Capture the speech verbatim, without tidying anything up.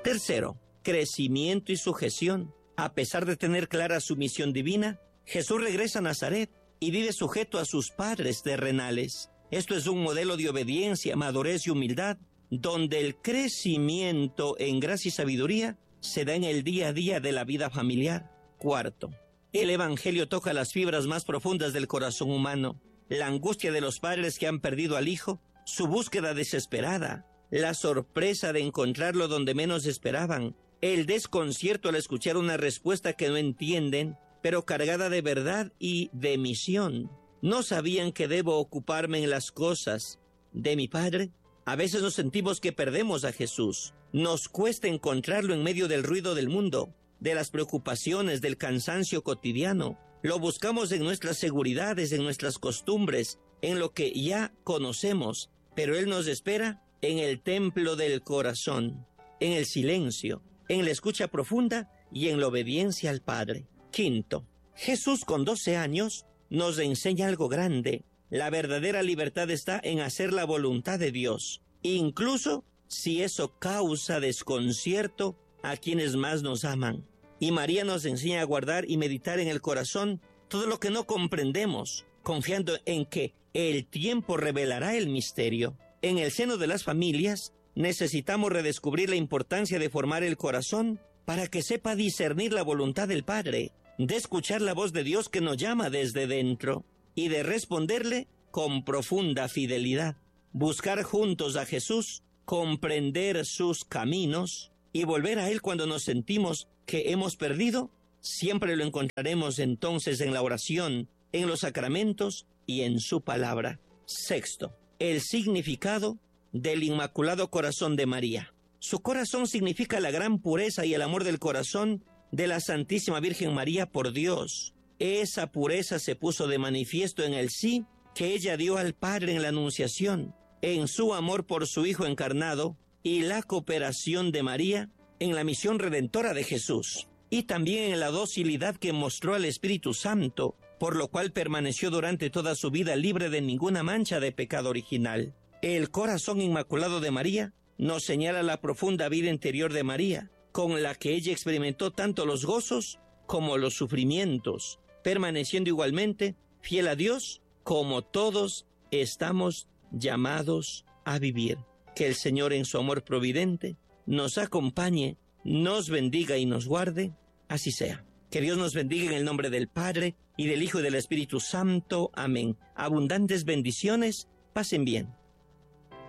Tercero, crecimiento y sujeción. A pesar de tener clara su misión divina, Jesús regresa a Nazaret y vive sujeto a sus padres terrenales. Esto es un modelo de obediencia, madurez y humildad, donde el crecimiento en gracia y sabiduría se da en el día a día de la vida familiar. Cuarto, el Evangelio toca las fibras más profundas del corazón humano. La angustia de los padres que han perdido al hijo, su búsqueda desesperada, la sorpresa de encontrarlo donde menos esperaban, el desconcierto al escuchar una respuesta que no entienden, pero cargada de verdad y de misión. ¿No sabían que debo ocuparme en las cosas de mi Padre? A veces nos sentimos que perdemos a Jesús. Nos cuesta encontrarlo en medio del ruido del mundo, de las preocupaciones, del cansancio cotidiano. Lo buscamos en nuestras seguridades, en nuestras costumbres, en lo que ya conocemos, pero Él nos espera en el templo del corazón, en el silencio, en la escucha profunda y en la obediencia al Padre. Quinto, Jesús con doce años nos enseña algo grande. La verdadera libertad está en hacer la voluntad de Dios, incluso si eso causa desconcierto a quienes más nos aman. Y María nos enseña a guardar y meditar en el corazón todo lo que no comprendemos, confiando en que el tiempo revelará el misterio. En el seno de las familias, necesitamos redescubrir la importancia de formar el corazón para que sepa discernir la voluntad del Padre, de escuchar la voz de Dios que nos llama desde dentro y de responderle con profunda fidelidad. Buscar juntos a Jesús, comprender sus caminos y volver a Él cuando nos sentimos que hemos perdido, siempre lo encontraremos entonces en la oración, en los sacramentos y en su palabra. Sexto, el significado del Inmaculado Corazón de María. Su corazón significa la gran pureza y el amor del corazón de la Santísima Virgen María por Dios. Esa pureza se puso de manifiesto en el sí que ella dio al Padre en la Anunciación, en su amor por su Hijo encarnado y la cooperación de María en la misión redentora de Jesús, y también en la docilidad que mostró al Espíritu Santo, por lo cual permaneció durante toda su vida libre de ninguna mancha de pecado original. El corazón inmaculado de María nos señala la profunda vida interior de María, con la que ella experimentó tanto los gozos como los sufrimientos, permaneciendo igualmente fiel a Dios como todos estamos llamados a vivir. Que el Señor en su amor providente nos acompañe, nos bendiga y nos guarde, así sea. Que Dios nos bendiga en el nombre del Padre, y del Hijo y del Espíritu Santo. Amén. Abundantes bendiciones, pasen bien.